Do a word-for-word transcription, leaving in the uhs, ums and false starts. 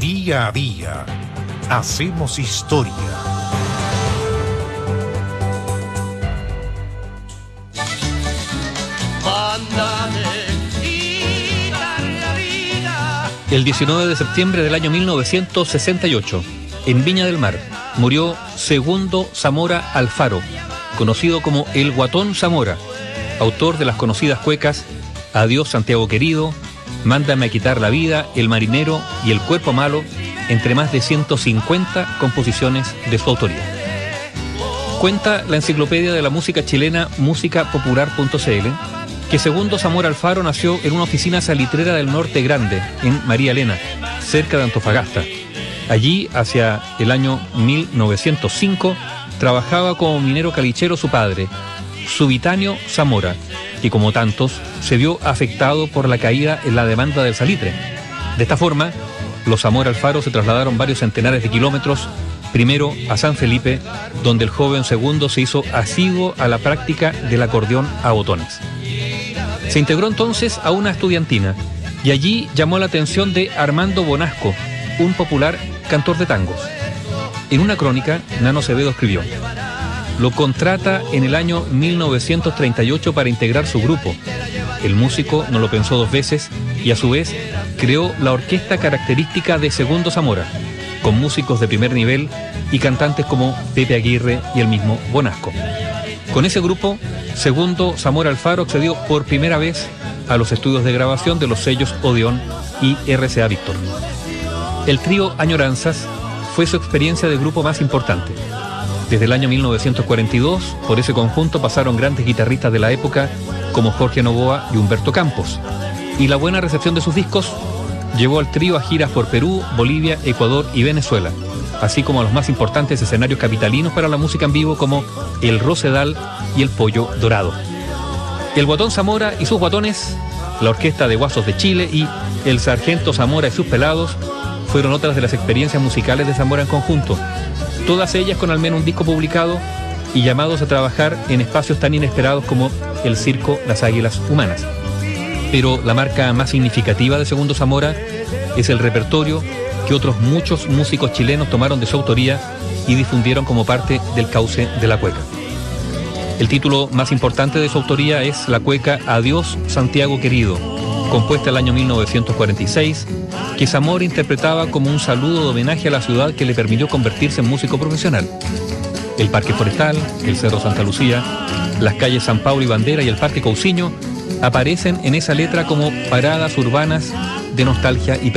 Día a día hacemos historia. El diecinueve de septiembre del año mil novecientos sesenta y ocho, en Viña del Mar, murió Segundo Zamora Alfaro, conocido como el Guatón Zamora, autor de las conocidas cuecas Adiós Santiago querido, Mándame a quitar la vida, El marinero y El cuerpo malo, entre más de ciento cincuenta composiciones de su autoría. Cuenta la enciclopedia de la música chilena música popular punto c l que Segundo Zamora Alfaro nació en una oficina salitrera del Norte Grande, en María Elena, cerca de Antofagasta. Allí, hacia el año mil novecientos cinco, trabajaba como minero calichero su padre, Subitánio Zamora, que como tantos se vio afectado por la caída en la demanda del salitre. De esta forma, los Zamora Alfaro se trasladaron varios centenares de kilómetros, primero a San Felipe, donde el joven Segundo se hizo asiduo a la práctica del acordeón a botones. Se integró entonces a una estudiantina y allí llamó la atención de Armando Bonasco, un popular cantor de tangos. En una crónica, Nano Acevedo escribió: lo contrata en el año mil novecientos treinta y ocho para integrar su grupo. El músico no lo pensó dos veces y a su vez creó la orquesta característica de Segundo Zamora, con músicos de primer nivel y cantantes como Pepe Aguirre y el mismo Bonasco. Con ese grupo, Segundo Zamora Alfaro accedió por primera vez a los estudios de grabación de los sellos Odeón y R C A Víctor. El trío Añoranzas fue su experiencia de grupo más importante. Desde el año mil novecientos cuarenta y dos, por ese conjunto pasaron grandes guitarristas de la época como Jorge Novoa y Humberto Campos. Y la buena recepción de sus discos llevó al trío a giras por Perú, Bolivia, Ecuador y Venezuela, así como a los más importantes escenarios capitalinos para la música en vivo como el Rosedal y el Pollo Dorado. El Guatón Zamora y sus guatones, la Orquesta de Guasos de Chile y el Sargento Zamora y sus pelados fueron otras de las experiencias musicales de Zamora en conjunto, todas ellas con al menos un disco publicado y llamados a trabajar en espacios tan inesperados como el circo Las Águilas Humanas. Pero la marca más significativa de Segundo Zamora es el repertorio que otros muchos músicos chilenos tomaron de su autoría y difundieron como parte del cauce de la cueca. El título más importante de su autoría es la cueca Adiós Santiago querido, compuesta el año mil novecientos cuarenta y seis, que Zamora interpretaba como un saludo de homenaje a la ciudad que le permitió convertirse en músico profesional. El Parque Forestal, el Cerro Santa Lucía, las calles San Pablo y Bandera y el Parque Cousiño aparecen en esa letra como paradas urbanas de nostalgia y